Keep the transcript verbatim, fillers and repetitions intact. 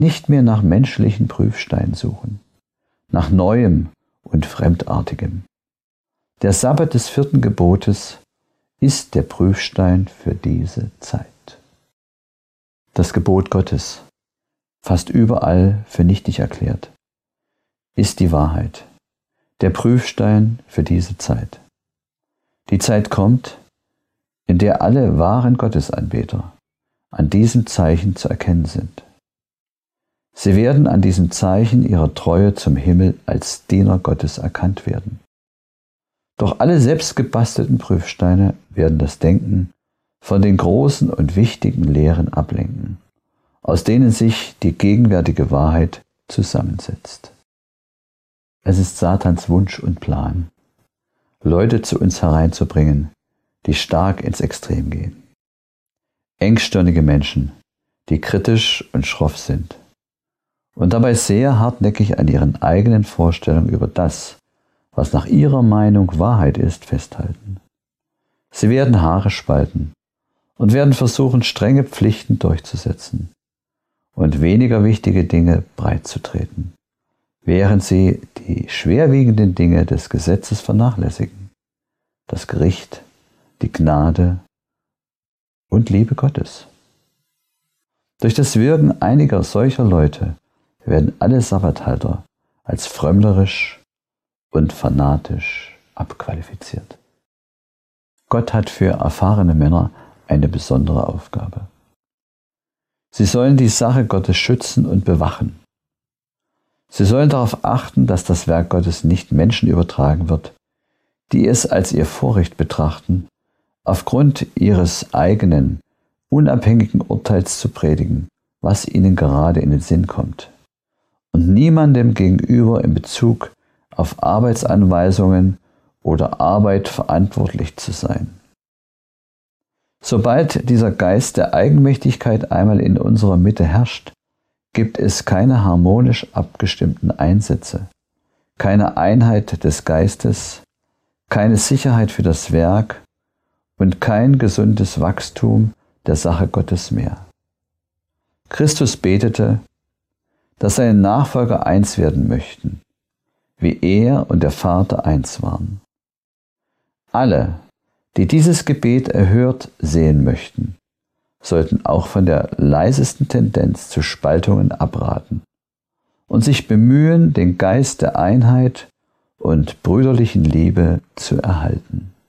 nicht mehr nach menschlichen Prüfsteinen suchen, nach Neuem und Fremdartigem. Der Sabbat des vierten Gebotes ist der Prüfstein für diese Zeit. Das Gebot Gottes, fast überall für nichtig erklärt, ist die Wahrheit, der Prüfstein für diese Zeit. Die Zeit kommt, in der alle wahren Gottesanbeter an diesem Zeichen zu erkennen sind. Sie werden an diesem Zeichen ihrer Treue zum Himmel als Diener Gottes erkannt werden. Doch alle selbstgebastelten Prüfsteine werden das Denken von den großen und wichtigen Lehren ablenken, aus denen sich die gegenwärtige Wahrheit zusammensetzt. Es ist Satans Wunsch und Plan, Leute zu uns hereinzubringen, die stark ins Extrem gehen. Engstirnige Menschen, die kritisch und schroff sind und dabei sehr hartnäckig an ihren eigenen Vorstellungen über das, was nach ihrer Meinung Wahrheit ist, festhalten. Sie werden Haare spalten und werden versuchen, strenge Pflichten durchzusetzen und weniger wichtige Dinge breitzutreten, während sie die schwerwiegenden Dinge des Gesetzes vernachlässigen, das Gericht, die Gnade und Liebe Gottes. Durch das Wirken einiger solcher Leute werden alle Sabbathalter als frömmlerisch und fanatisch abqualifiziert. Gott hat für erfahrene Männer eine besondere Aufgabe. Sie sollen die Sache Gottes schützen und bewachen. Sie sollen darauf achten, dass das Werk Gottes nicht Menschen übertragen wird, die es als ihr Vorrecht betrachten, aufgrund ihres eigenen, unabhängigen Urteils zu predigen, was ihnen gerade in den Sinn kommt, und niemandem gegenüber in Bezug auf Arbeitsanweisungen oder Arbeit verantwortlich zu sein. Sobald dieser Geist der Eigenmächtigkeit einmal in unserer Mitte herrscht, gibt es keine harmonisch abgestimmten Einsätze, keine Einheit des Geistes, keine Sicherheit für das Werk und kein gesundes Wachstum der Sache Gottes mehr. Christus betete, dass seine Nachfolger eins werden möchten, wie er und der Vater eins waren. Alle, die dieses Gebet erhört sehen möchten, sollten auch von der leisesten Tendenz zu Spaltungen abraten und sich bemühen, den Geist der Einheit und brüderlichen Liebe zu erhalten.